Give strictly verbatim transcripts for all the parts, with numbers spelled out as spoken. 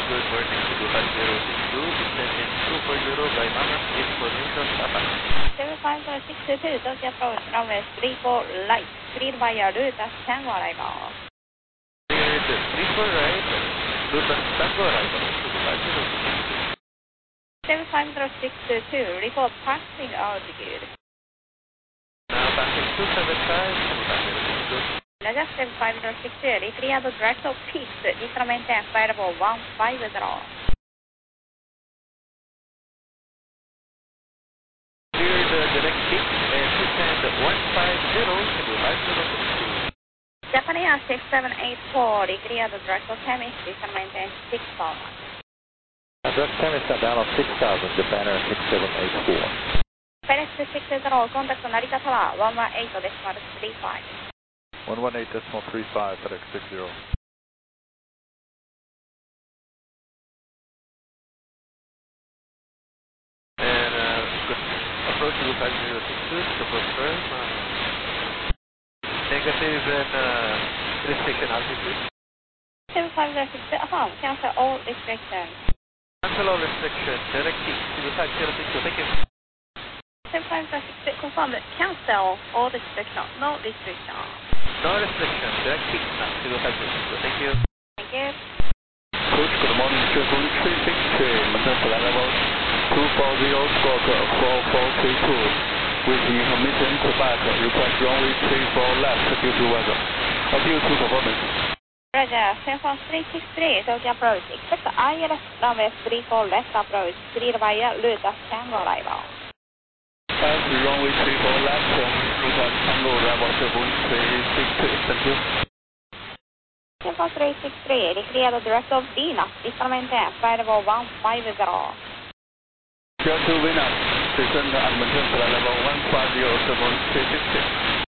Good morning, two five zero six two, descend in two four zero by Mama, information Papa. seven five zero six two, Tokyo approach, runway three four light, cleared via Lutas Tango arrival. Cleared three four right, Lutas Tango arrival, two five zero six two. seven five zero six two, report passing altitude. Now passing two seven five, two five zero six two. Roger, seven five zero six two, cleared direct of peaks, Vistara maintain flight level one five zero. Cleared uh, direct peak and descend one five zero, two five zero six two. Japan Air six seven eight four, cleared direct of Temis, Vistara maintain six thousand. Direct Temis down on six thousand, Japan Air six seven eight four. FedEx six zero, contact Narita Tower, one one eight decimal three five. one one eight decimal three five, FedEx six zero. And uh, good. Approach two five zero six two to confirm uh, negative and uh, restriction altitude. seven five zero six two, affirm, cancel all restrictions. Cancel all restrictions, direct peak two five zero six two, thank you. seven five zero six two, confirm, cancel all restrictions, no restrictions. No restrictions, direct peak two five zero six two, thank you. Thank you. Approach, good morning, Triple three six three, maintain flight level two four zero, squawk four four three two. With information to back, request runway three four left due to weather. Uh, due to performance. Roger, seven four three six three, Tokyo approach, expect I L S runway three four left approach, cleared via Lutas Tango arrival. Pass runway three four left, Lutas Tango arrival triple three six three, thank you. seven four three six three, cleared direct of Venus, Vistara maintain flight level one five zero. Clear to Venus, descend and maintain flight level one five zero seven three six six.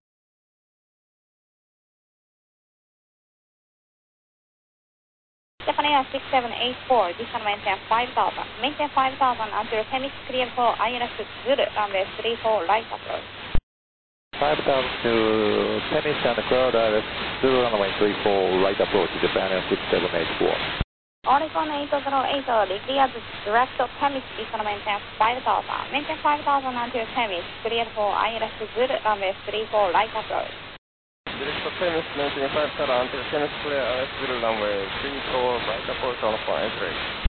Japan Air six seven eight four, Vistara maintain five thousand. Maintain five thousand until Temis cleared for I L S Zulu, runway three four right approach. five thousand to Temis and clear I L S Zulu runway three four right approach, Japan Air six seven eight four. Oricon eight zero eight zero, cleared direct of Temis, Vistara maintain five thousand. Maintain five thousand until Temis cleared for I L S Zulu, runway three four right approach. Direct of Temis, maintain five thousand until Temis clear I L S Zulu runway three four right approach on for entry.